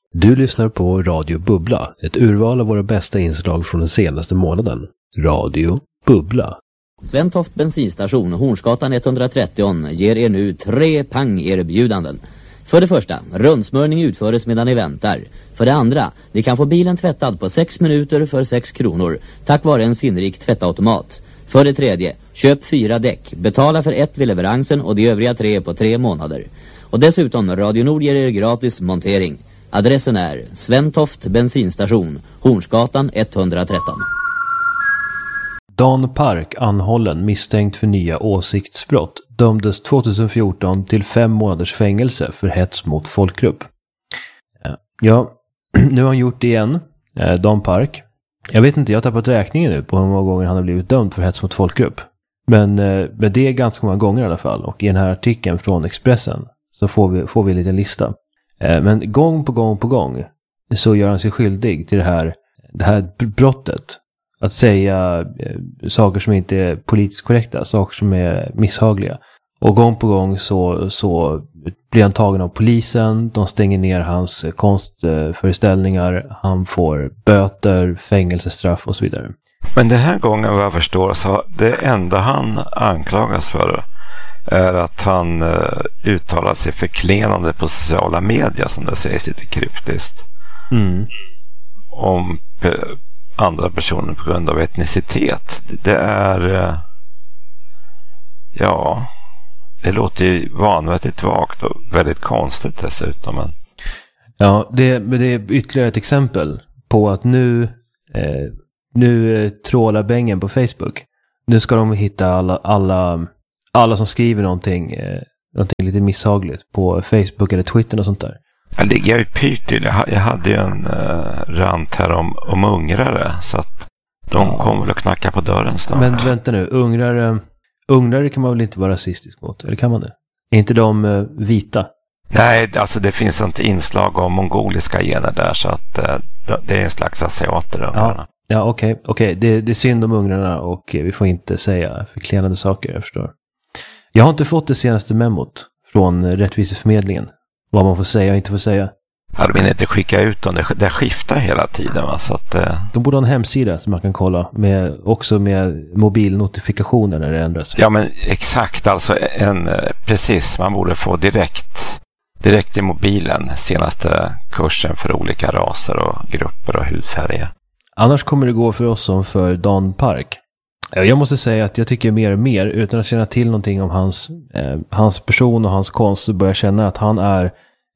Du lyssnar på Radio Bubbla, ett urval av våra bästa inslag från den senaste månaden. Radio Bubbla. Sventoft bensinstation, Hornsgatan 130 ger er nu 3 pang-erbjudanden. För det första, rundsmörning utföres medan ni väntar. För det andra, ni kan få bilen tvättad på 6 minuter för 6 kronor tack vare en sinnrik tvättautomat. För det tredje, köp 4 däck, betala för 1 vid leveransen och de övriga 3 på 3 månader. Och dessutom, Radio Nord ger er gratis montering. Adressen är Sventoft bensinstation, Hornsgatan 113. Dan Park anhållen misstänkt för nya åsiktsbrott dömdes 2014 till 5 månaders fängelse för hets mot folkgrupp. Ja, nu har han gjort det igen, Dan Park. Jag vet inte, jag har tappat räkningen nu på hur många gånger han har blivit dömd för hets mot folkgrupp. Men det är ganska många gånger i alla fall. Och i den här artikeln från Expressen så får vi en liten lista. Men gång på gång så gör han sig skyldig till det här brottet. Att säga saker som inte är politiskt korrekta, saker som är misshagliga. Och gång på gång så blir han tagen av polisen, de stänger ner hans konstföreställningar, han får böter, fängelsestraff och så vidare. Men den här gången, vad jag förstår, så det enda han anklagas för är att han uttalar sig förklenande på sociala medier, som det sägs lite kryptiskt. Om andra personer på grund av etnicitet. Det är det låter ju vanvettigt vagt och väldigt konstigt dessutom. Men... Ja, det är ytterligare ett exempel på att nu trålar bängen på Facebook. Nu ska de hitta alla som skriver någonting lite misshagligt på Facebook eller Twitter och sånt där. Jag ligger ju pyrt till. Jag hade ju en rant här om ungrare, så att de kommer väl att knacka på dörren snart. Men vänta nu, ungrare kan man väl inte vara rasistisk mot, eller kan man det? Är inte de vita? Nej, alltså det finns ett inslag av mongoliska gener där, så att det är en slags asiater. Ja, okej. Det är synd om ungrarna och vi får inte säga förklenande saker, jag förstår. Jag har inte fått det senaste memot från Rättviseförmedlingen. Vad man får säga och inte får säga. Jag vill inte skicka ut dem. Det skiftar hela tiden. Va? Så att, de borde ha en hemsida som man kan kolla. Också med mobilnotifikationer när det ändras. Ja, men exakt. Alltså precis. Man borde få direkt i mobilen senaste kursen för olika raser och grupper och hudfärger. Annars kommer det gå för oss som för Dan Park. Jag måste säga att jag tycker mer och mer, utan att känna till någonting om hans person och hans konst, så börjar jag känna att han är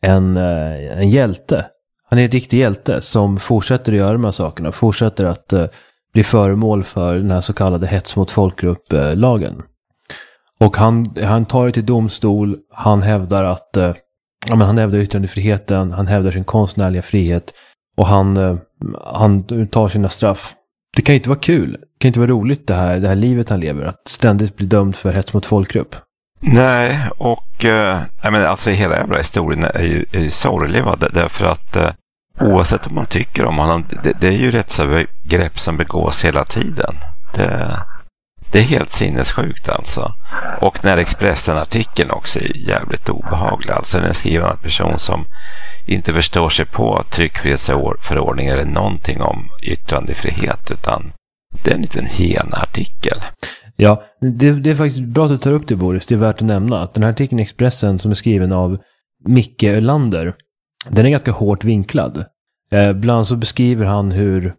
en hjälte. Han är en riktig hjälte som fortsätter att göra de här sakerna. Fortsätter att bli föremål för den här så kallade hets mot folkgrupp-lagen. Och han tar det till domstol. Han hävdar att han hävdar yttrandefriheten. Han hävdar sin konstnärliga frihet. Och han tar sina straff. Det kan inte vara kul. Det kan inte vara roligt det här livet han lever. Att ständigt bli dömd för hets mot folkgrupp. Nej, och alltså hela jävla historien är ju sorglig. Därför att oavsett om man tycker om honom, det är ju rättsövergrepp som begås hela tiden. Det är helt sinnessjukt alltså. Och när Expressen-artikeln också är jävligt obehaglig. Alltså den skriver en person som inte förstår sig på tryckfrihetsförordning eller någonting om yttrandefrihet, utan det är en liten artikel. Ja, det är faktiskt bra att du tar upp det, Boris. Det är värt att nämna att den här artikeln i Expressen som är skriven av Micke Ölander, den är ganska hårt vinklad. Bland annat så beskriver han hur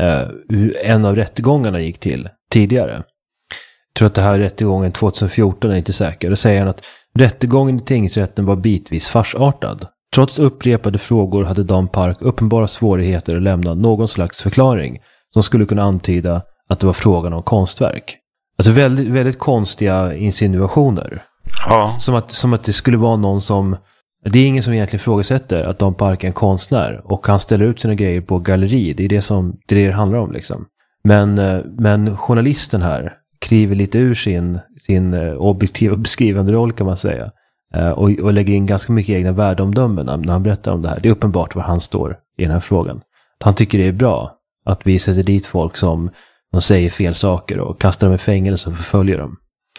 en av rättegångarna gick till tidigare. Jag tror att det här rättegången 2014 är inte säker. Då säger han att rättegången i tingsrätten var bitvis farsartad. Trots upprepade frågor hade Dan Park uppenbara svårigheter att lämna någon slags förklaring som skulle kunna antyda att det var frågan om konstverk. Alltså väldigt, väldigt konstiga insinuationer. Ja. Som att det skulle vara någon som... Det är ingen som egentligen frågasätter att Dan Park är en konstnär och han ställer ut sina grejer på galleri. Det är det handlar om liksom. Men journalisten här kriver lite ur sin objektiva beskrivande roll, kan man säga. Och lägger in ganska mycket egna värdeomdömen när han berättar om det här. Det är uppenbart var han står i den här frågan. Han tycker det är bra att vi sätter dit folk som de säger fel saker och kastar dem i fängelse och förföljer dem.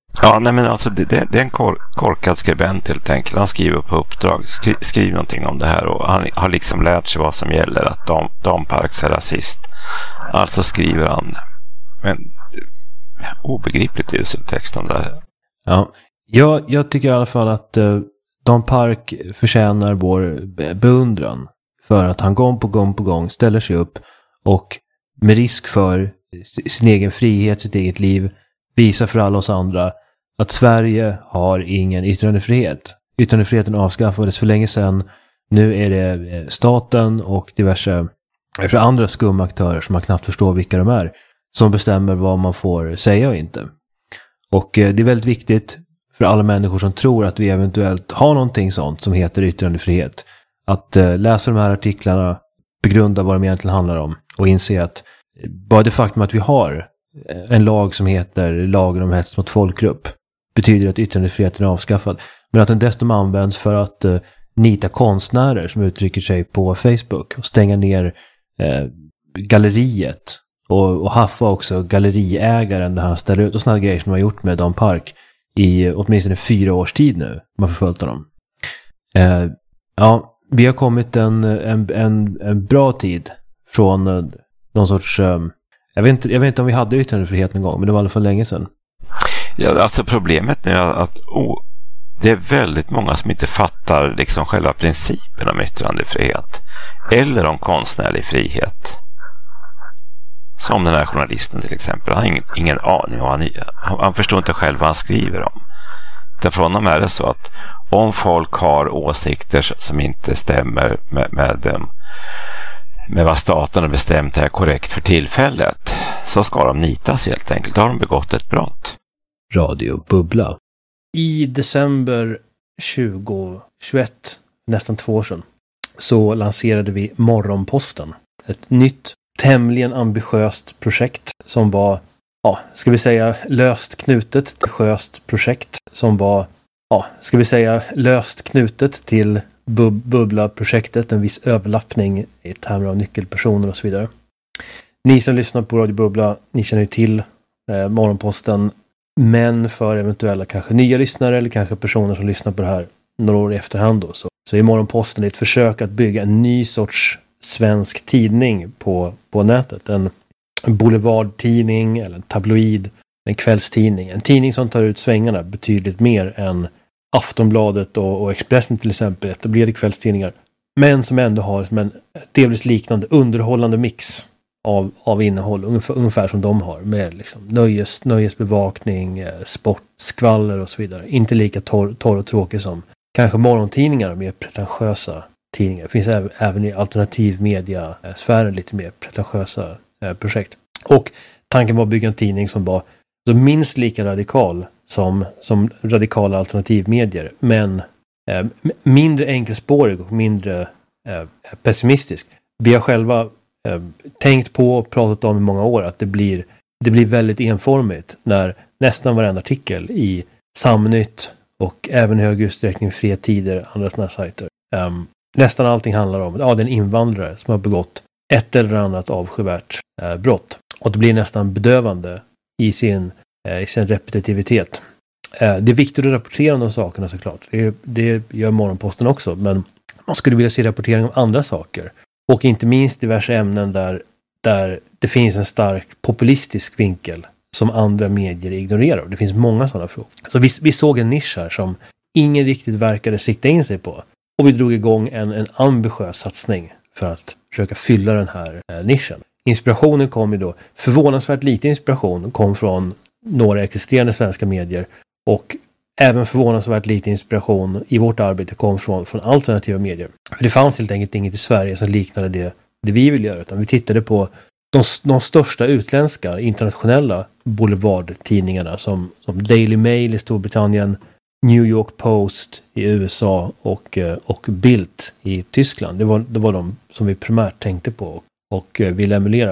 Ja, nej men alltså det är en korkad skribent helt enkelt. Han skriver på uppdrag, skriver någonting om det här och han har liksom lärt sig vad som gäller, att Dan Parks är rasist. Alltså skriver han en obegripligt usel text om det här. Ja, jag tycker i alla fall att Dan Park förtjänar vår beundran för att han gång på gång ställer sig upp och med risk för sin egen frihet, sitt eget liv, visar för alla oss andra att Sverige har ingen yttrandefrihet. Yttrandefriheten avskaffades för länge sedan. Nu är det staten och diverse andra skumaktörer som man knappt förstår vilka de är som bestämmer vad man får säga och inte. Och det är väldigt viktigt för alla människor som tror att vi eventuellt har någonting sånt som heter yttrandefrihet att läsa de här artiklarna, begrunda vad de egentligen handlar om och inse att bara det faktum att vi har en lag som heter lagen om hets mot folkgrupp betyder att yttrandefriheten är avskaffad. Men att den dessutom används för att nita konstnärer som uttrycker sig på Facebook och stänga ner galleriet och haffa också galleriägaren där han ställer ut och sådana grejer som man har gjort med Dan Park i åtminstone 4 års tid nu. Man förföljt honom. Vi har kommit en bra tid från någon sorts... Jag vet inte om vi hade yttrandefrihet någon gång, men det var i alla fall länge sedan. Ja, alltså problemet nu är att det är väldigt många som inte fattar liksom själva principen om yttrandefrihet eller om konstnärlig frihet. Som den här journalisten till exempel. Han har ingen aning och han förstår inte själv vad han skriver om. Därför honom är det så att om folk har åsikter som inte stämmer med vad staten har bestämt är korrekt för tillfället, så ska de nitas helt enkelt. Då har de begått ett brott. Radio Bubbla. I december 2021, nästan 2 år sedan, så lanserade vi Morgonposten. Ett nytt, tämligen ambitiöst projekt som var, ska vi säga, löst knutet till Bubbla-projektet, en viss överlappning i termer av nyckelpersoner och så vidare. Ni som lyssnar på Radio Bubbla, ni känner ju till Morgonposten, men för eventuella kanske nya lyssnare eller kanske personer som lyssnar på det här några år i efterhand då, så är Morgonposten ett försök att bygga en ny sorts svensk tidning på nätet. En boulevardtidning eller en tabloid, en kvällstidning. En tidning som tar ut svängarna betydligt mer än Aftonbladet och Expressen till exempel, etablerade kvällstidningar. Men som ändå har som en delvis liknande underhållande mix av innehåll, ungefär som de har, med liksom nöjesbevakning, sport, skvaller och så vidare. Inte lika torr och tråkig som kanske morgontidningar, mer pretentiösa tidningar. Det finns även i alternativ media-sfären lite mer pretentiösa projekt. Och tanken var att bygga en tidning som var så minst lika radikal som radikala alternativmedier, men mindre enkelspårig och mindre pessimistisk. Vi har själva tänkt på och pratat om i många år att det blir väldigt enformigt när nästan varenda artikel i Samnytt och även i hög utsträckning Fria Tider, andra sådana sajter. Nästan allting handlar om det är en invandrare som har begått ett eller annat avskyvärt brott. Och det blir nästan bedövande i sin repetitivitet. Det är viktigt att rapportera om de sakerna såklart. Det gör Morgonposten också, men man skulle vilja se rapportering om andra saker. Och inte minst diverse ämnen där det finns en stark populistisk vinkel som andra medier ignorerar. Det finns många sådana frågor. Så vi såg en nisch här som ingen riktigt verkade sikta in sig på. Och vi drog igång en ambitiös satsning för att försöka fylla den här nischen. Inspirationen kom ju då, förvånansvärt lite inspiration kom från några existerande svenska medier, och även förvånansvärt lite inspiration i vårt arbete kom från alternativa medier. För det fanns helt enkelt inget i Sverige som liknade det vi vill göra, utan vi tittade på de största utländska, internationella boulevardtidningarna som Daily Mail i Storbritannien, New York Post i USA och Bild i Tyskland. Det var de som vi primärt tänkte på och ville emulera.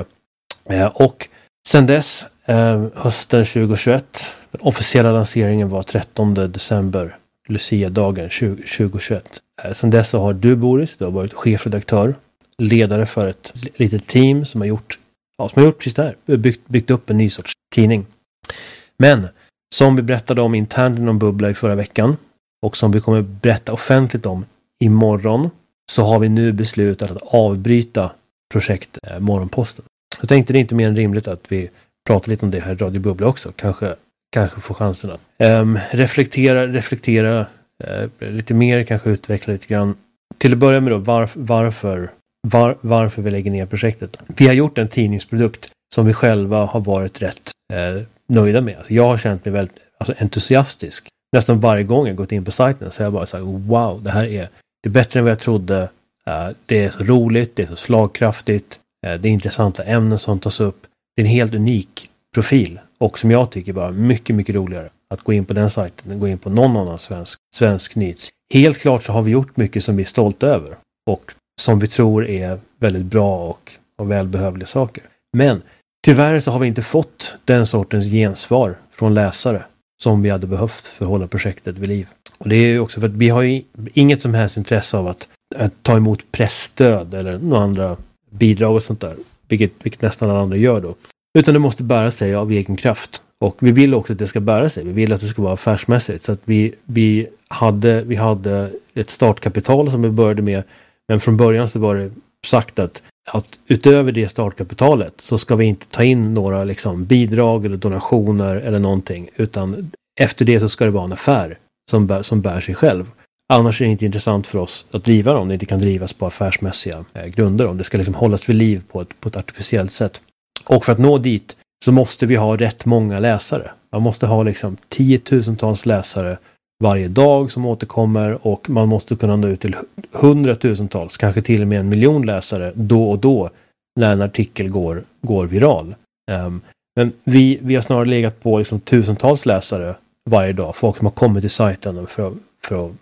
Och sen dess, hösten 2021, den officiella lanseringen var 13 december, Lucia-dagen 2021. Sen dess så har du, Boris, du har varit chefredaktör, ledare för ett litet team som har gjort precis det här, byggt upp en ny sorts tidning. Men som vi berättade om internt inom Bubbla i förra veckan och som vi kommer berätta offentligt om imorgon, så har vi nu beslutat att avbryta projekt Morgonposten. Jag tänkte det är inte mer än rimligt att vi pratar lite om det här i Radio Bubbla också. Kanske få chansen att reflektera lite mer, kanske utveckla lite grann. Till att börja med då, varför vi lägger ner projektet. Vi har gjort en tidningsprodukt som vi själva har varit rätt nöjda med. Alltså jag har känt mig väldigt entusiastisk. Nästan varje gång jag gått in på sajten så har jag bara sagt wow, det här är bättre än vad jag trodde. Det är så roligt, det är så slagkraftigt. Det är intressanta ämnen som tas upp. Det är en helt unik profil och som jag tycker bara mycket, mycket roligare att gå in på den sajten än gå in på någon annan svensk nyhets. Helt klart så har vi gjort mycket som vi är stolta över och som vi tror är väldigt bra och välbehövliga saker. Men tyvärr så har vi inte fått den sortens gensvar från läsare som vi hade behövt för att hålla projektet vid liv. Och det är ju också för att vi har ju inget som helst intresse av att ta emot pressstöd eller några andra bidrag och sånt där. Vilket nästan alla andra gör då. Utan det måste bära sig av egen kraft. Och vi vill också att det ska bära sig. Vi vill att det ska vara affärsmässigt. Så att vi hade ett startkapital som vi började med. Men från början så var det sagt att utöver det startkapitalet så ska vi inte ta in några liksom bidrag eller donationer eller någonting. Utan efter det så ska det vara en affär som bär sig själv. Annars är det inte intressant för oss att driva dem. Det inte kan drivas på affärsmässiga grunder. Om det ska liksom hållas vid liv på ett artificiellt sätt. Och för att nå dit så måste vi ha rätt många läsare. Man måste ha liksom 10-tusentals läsare varje dag som återkommer och man måste kunna nå ut till 100-tusentals, kanske till och med 1 miljon läsare då och då när en artikel går viral. Men vi har snarare legat på liksom tusentals läsare varje dag. Folk som har kommit till sajten för att